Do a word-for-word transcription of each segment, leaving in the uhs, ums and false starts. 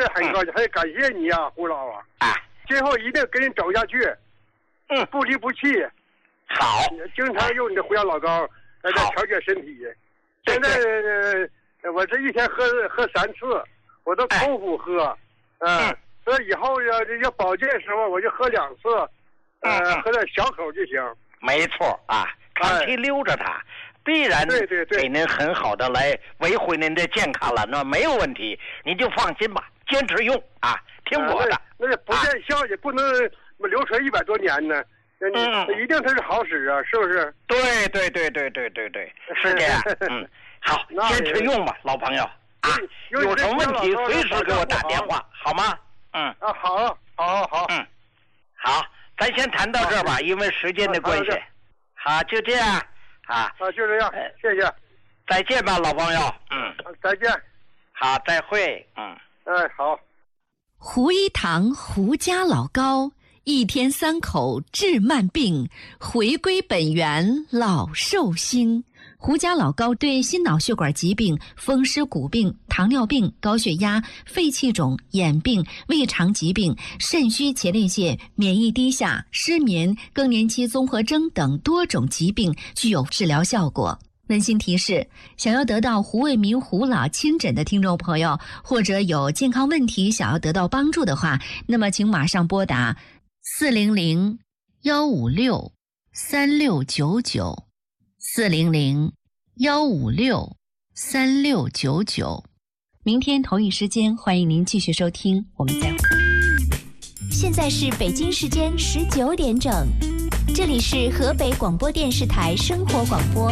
很高兴，还感谢你啊，胡老啊！ 啊， 今后一定跟你走下去， 嗯， 不离不弃。 好， 经常用你的胡椒老膏来调节身体。现在、呃、我这一天喝喝三次，我都空腹喝。嗯、呃，所以以后要要保健的时候，我就喝两次，呃，嗯、喝点小口就行。 没错啊，长期溜着它。哎，必然给您很好的来维护您的健康了，那没有问题，您就放心吧，坚持用啊，听我的。 那那不见效也不能流传一百多年呢，那你、嗯、一定它是好使啊，是不是？ 对对对对对对对，是这样。嗯，好，坚持用吧，老朋友啊，有什么问题随时给我打电话，好吗？嗯啊，好，好，好， 嗯，好，咱先谈到这儿吧，因为时间的关系。好，就这样。啊啊，就这样，谢谢， 再见吧，老朋友。嗯， 再见。 好，再会。嗯， 哎，好。 胡一堂胡家老膏，一天三口治慢病，回归本源老寿星。胡家老膏对心脑血管疾病、风湿骨病、糖尿病、高血压、肺气肿、眼病、胃肠疾病、肾虚前列腺、免疫低下、失眠、更年期综合征等多种疾病具有治疗效果。温馨提示：想要得到胡卫民胡老亲诊的听众朋友，或者有健康问题想要得到帮助的话，那么请马上拨打四零零幺五六三六九九。四零零幺五六三六九九，明天同一时间欢迎您继续收听，我们再会。 现在是北京时间十九点整，这里是河北广播电视台生活广播。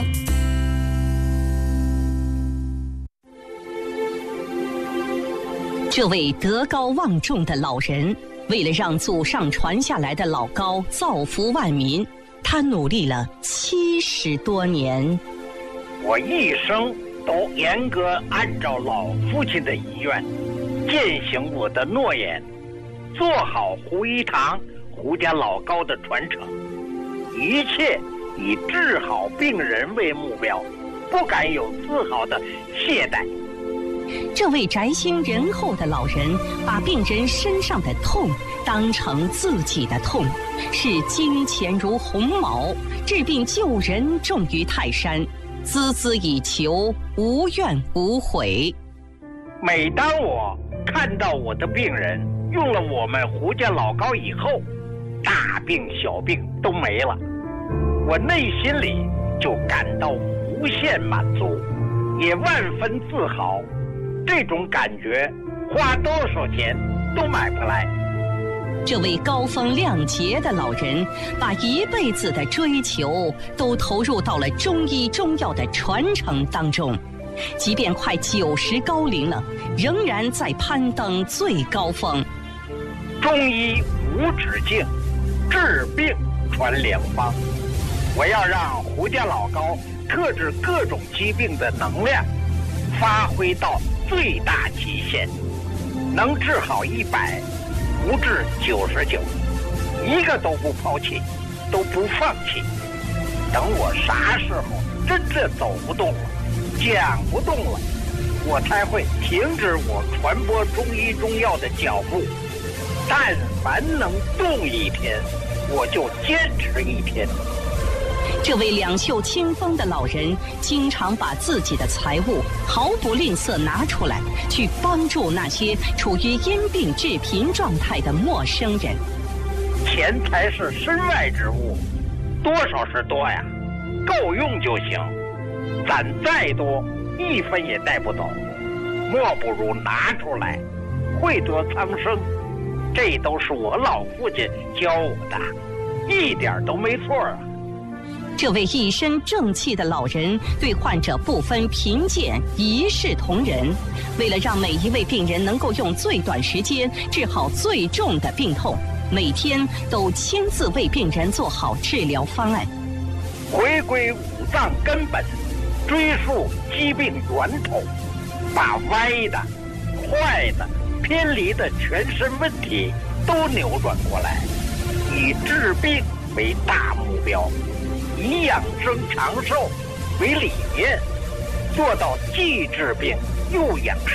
这位德高望重的老人，为了让祖上传下来的老膏造福万民，他努力了七十多年。 我一生都严格按照老父亲的遗愿，践行我的诺言，做好胡一堂胡家老膏的传承，一切以治好病人为目标，不敢有丝毫的懈怠。 这位宅心仁厚的老人，把病人身上的痛当成自己的痛，视金钱如鸿毛，治病救人重于泰山，孜孜以求，无怨无悔。 每当我看到我的病人用了我们胡家老膏以后，大病小病都没了，我内心里就感到无限满足，也万分自豪。这种感觉花多少钱都买不来。 这位高风亮节的老人，把一辈子的追求都投入到了中医中药的传承当中，即便快九十高龄了，仍然在攀登最高峰。 中医无止境，治病传良方。我要让胡家老膏克制各种疾病的能量发挥到最大极限，能治好一百，不治九十九，一个都不抛弃，都不放弃。等我啥时候真正走不动了，讲不动了，我才会停止我传播中医中药的脚步。但凡能动一天，我就坚持一天。 这位两袖清风的老人，经常把自己的财物毫不吝啬拿出来，去帮助那些处于因病致贫状态的陌生人。 钱财是身外之物，多少是多呀，够用就行。攒再多，一分也带不走，莫不如拿出来，惠泽苍生。这都是我老父亲教我的，一点都没错啊。 这位一身正气的老人对患者不分贫贱，一视同仁。为了让每一位病人能够用最短时间治好最重的病痛，每天都亲自为病人做好治疗方案。 回归五脏根本，追溯疾病源头，把歪的、坏的、偏离的全身问题都扭转过来，以治病为大目标，以养生长寿为理念，做到既治病又养生，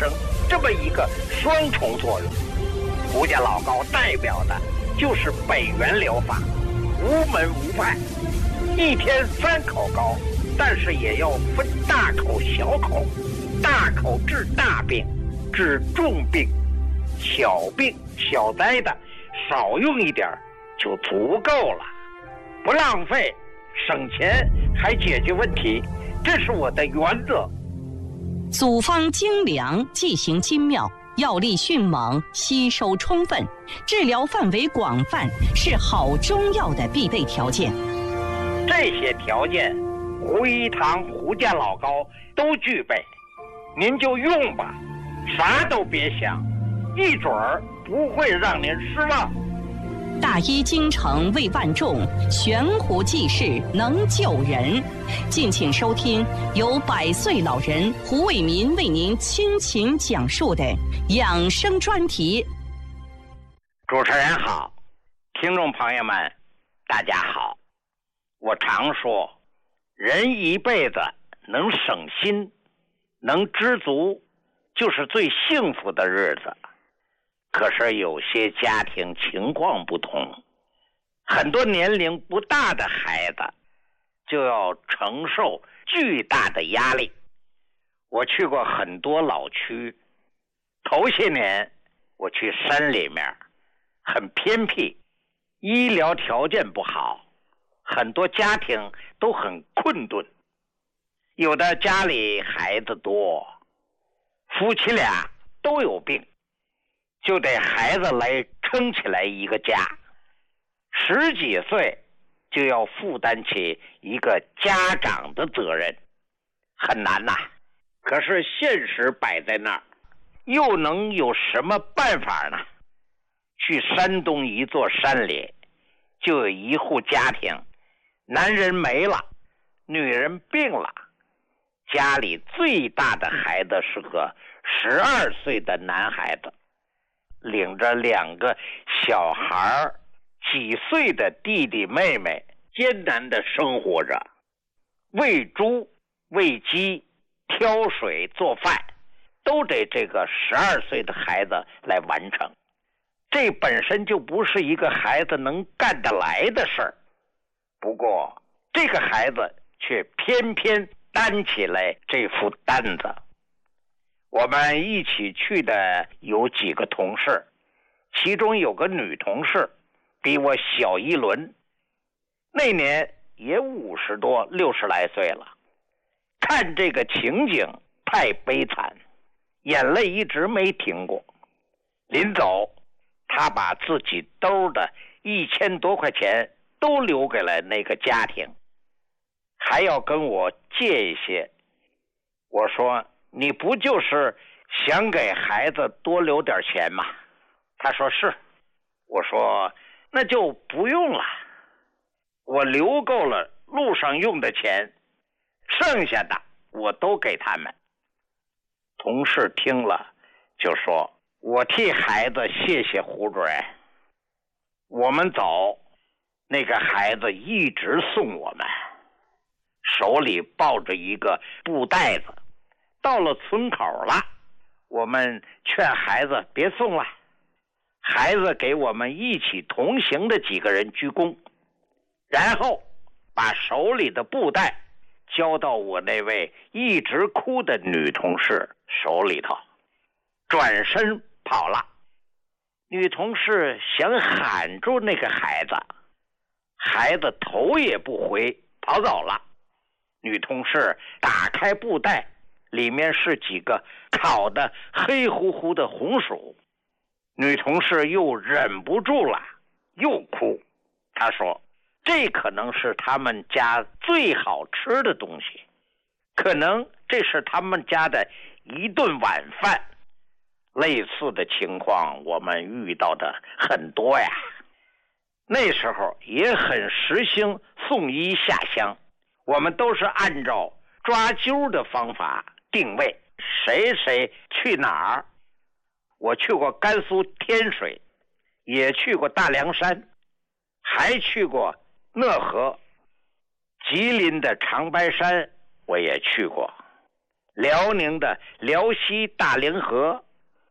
这么一个双重作用。胡家老高代表的就是北元疗法，无门无派，一天三口高，但是也要分大口小口，大口治大病，治重病，小病小灾的少用一点就足够了，不浪费，省钱还解决问题，这是我的原则。 组方精良，剂行精妙，药力迅猛，吸收充分，治疗范围广泛，是好中药的必备条件。 这些条件，胡一堂胡家老高都具备，您就用吧，啥都别想，一准儿不会让您失望。 大医精诚为万众，悬壶济世能救人。敬请收听由百岁老人胡卫民为您倾情讲述的养生专题。 主持人好，听众朋友们大家好。我常说，人一辈子能省心，能知足，就是最幸福的日子。可是有些家庭情况不同，很多年龄不大的孩子就要承受巨大的压力。我去过很多老区，头些年我去山里面，很偏僻，医疗条件不好，很多家庭都很困顿，有的家里孩子多，夫妻俩都有病，就得孩子来撑起来一个家，十几岁就要负担起一个家长的责任，很难呐。可是现实摆在那儿，又能有什么办法呢？去山东一座山里，就有一户家庭，男人没了，女人病了，家里最大的孩子是个十二岁的男孩子，领着两个小孩几岁的弟弟妹妹，艰难的生活着，喂猪喂鸡挑水做饭都得这个十二岁的孩子来完成，这本身就不是一个孩子能干得来的事儿。不过这个孩子却偏偏担起来这副担子。我们一起去的有几个同事，其中有个女同事比我小一轮，那年也五十多六十来岁了。看这个情景太悲惨，眼泪一直没停过。临走，她把自己兜的一千多块钱都留给了那个家庭，还要跟我借一些。我说，你不就是想给孩子多留点钱吗？他说是。我说那就不用了，我留够了路上用的钱，剩下的我都给他们。同事听了就说，我替孩子谢谢胡主任。我们走，那个孩子一直送我们，手里抱着一个布袋子。到了村口了，我们劝孩子别送了，孩子给我们一起同行的几个人鞠躬，然后把手里的布袋交到我那位一直哭的女同事手里头，转身跑了。女同事想喊住那个孩子，孩子头也不回跑走了。女同事打开布袋，里面是几个烤的黑乎乎的红薯。女同事又忍不住了，又哭。她说，这可能是他们家最好吃的东西，可能这是他们家的一顿晚饭。类似的情况我们遇到的很多呀。那时候也很实行送医下乡，我们都是按照抓阄的方法定位，谁谁去哪儿。我去过甘肃天水，也去过大凉山，还去过讷河，吉林的长白山我也去过，辽宁的辽西大凌河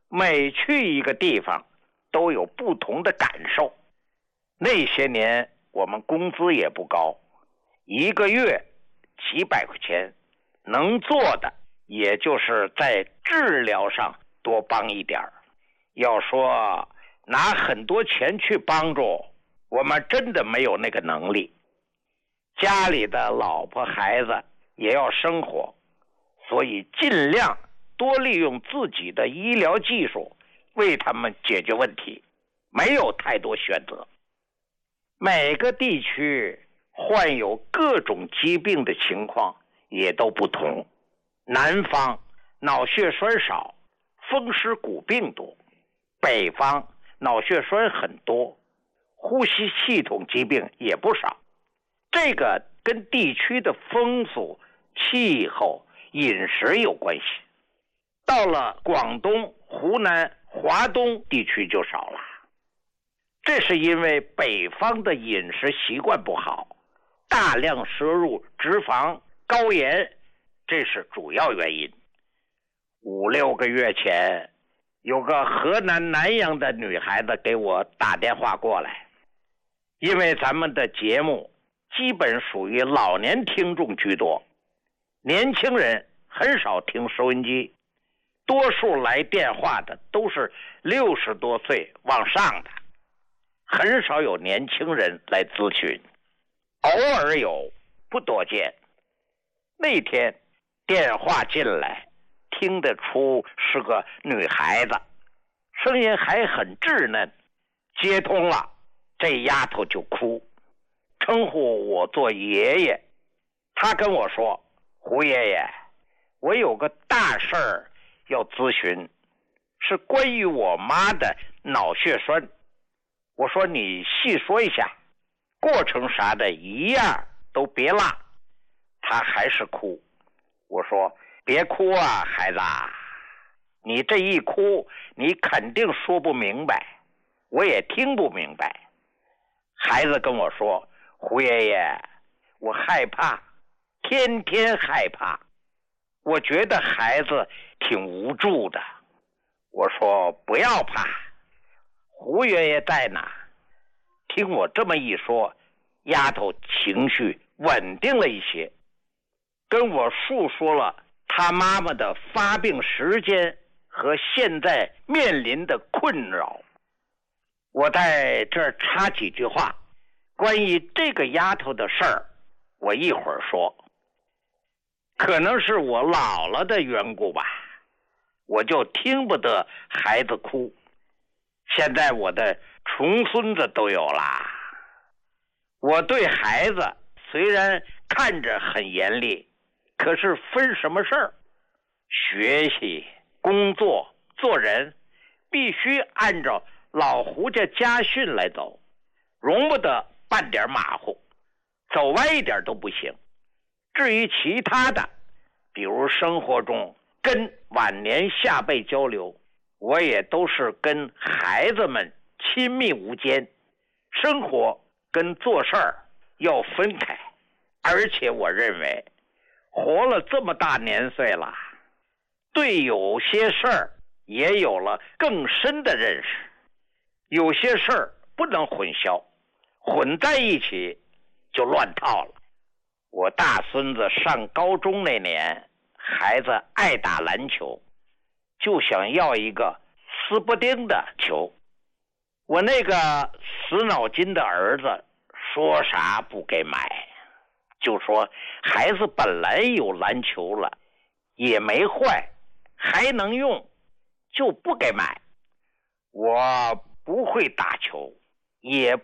每去一个地方都有不同的感受。那些年我们工资也不高，一个月几百块钱，能做的也就是在治疗上多帮一点儿。要说拿很多钱去帮助，我们真的没有那个能力。家里的老婆孩子也要生活，所以尽量多利用自己的医疗技术为他们解决问题，没有太多选择。每个地区患有各种疾病的情况也都不同。南方脑血栓少，风湿骨病多；北方脑血栓很多，呼吸系统疾病也不少。这个跟地区的风俗、气候、饮食有关系。到了广东、湖南、华东地区就少了，这是因为北方的饮食习惯不好，大量摄入脂肪、高盐，这是主要原因。五六个月前，有个河南南阳的女孩子给我打电话过来，因为咱们的节目基本属于老年听众居多，年轻人很少听收音机，多数来电话的都是六十多岁往上的，很少有年轻人来咨询，偶尔有，不多见。那天电话进来，听得出是个女孩子，声音还很稚嫩。接通了，这丫头就哭，称呼我做爷爷。她跟我说，胡爷爷，我有个大事儿要咨询，是关于我妈的脑血栓。我说你细说一下，过程啥的一样都别落。她还是哭。我说别哭啊，孩子，你这一哭你肯定说不明白，我也听不明白。孩子跟我说，胡爷爷，我害怕，天天害怕，我觉得孩子挺无助的。我说不要怕，胡爷爷在哪？听我这么一说，丫头情绪稳定了一些，跟我述说了她妈妈的发病时间和现在面临的困扰。我在这儿插几句话，关于这个丫头的事儿，我一会儿说。可能是我老了的缘故吧，我就听不得孩子哭。现在我的重孙子都有啦。我对孩子虽然看着很严厉，可是分什么事儿？学习、工作、做人，必须按照老胡家家训来走，容不得半点马虎，走歪一点都不行。至于其他的，比如生活中跟晚年下辈交流，我也都是跟孩子们亲密无间，生活跟做事儿要分开。而且我认为活了这么大年岁了，对有些事儿也有了更深的认识，有些事儿不能混淆，混在一起就乱套了。我大孙子上高中那年，孩子爱打篮球，就想要一个斯伯丁的球。我那个死脑筋的儿子说啥不给买，就说孩子本来有篮球了，也没坏，还能用，就不给买。我不会打球，也